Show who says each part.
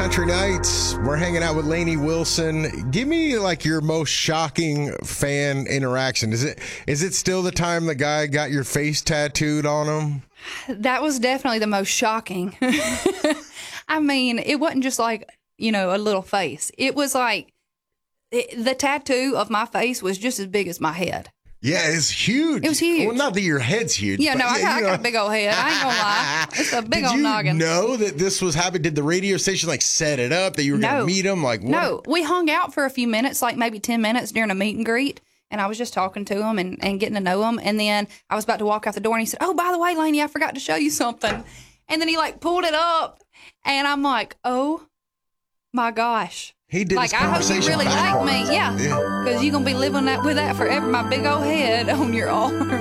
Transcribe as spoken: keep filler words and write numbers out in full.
Speaker 1: Country Nights. We're hanging out with Lainey Wilson. Give me like your most shocking fan interaction. Is it is it still the time the guy got your face tattooed on him?
Speaker 2: That was definitely the most shocking. I mean, it wasn't just like, you know, a little face. It was like it, the tattoo of my face was just as big as my head.
Speaker 1: Yeah, it's huge.
Speaker 2: It was huge.
Speaker 1: Well, not that your head's huge.
Speaker 2: Yeah,
Speaker 1: but
Speaker 2: no, I
Speaker 1: yeah,
Speaker 2: got, I
Speaker 1: you
Speaker 2: got
Speaker 1: know.
Speaker 2: a big old head. I ain't gonna lie. It's a big
Speaker 1: Did
Speaker 2: old
Speaker 1: you
Speaker 2: noggin.
Speaker 1: know that this was happening? Did the radio station like set it up that you were
Speaker 2: No.
Speaker 1: going to meet him? Like, what?
Speaker 2: No, we hung out for a few minutes, like maybe ten minutes during a meet and greet. And I was just talking to him and, and getting to know him. And then I was about to walk out the door and he said, "Oh, by the way, Lainey, I forgot to show you something." And then he like pulled it up and I'm like, "Oh my gosh."
Speaker 1: He did
Speaker 2: Like,
Speaker 1: his
Speaker 2: I hope you
Speaker 1: conversation
Speaker 2: really like
Speaker 1: backwards.
Speaker 2: me. Yeah.
Speaker 1: Yeah.
Speaker 2: Because you're going to be living that with that forever, my big old head on your arm.